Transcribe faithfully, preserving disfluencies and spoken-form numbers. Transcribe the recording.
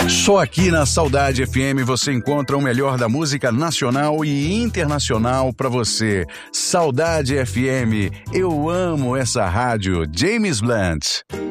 Só aqui na Saudade F M você encontra o melhor da música nacional e internacional pra você. Saudade F M, eu amo essa rádio. James Blunt.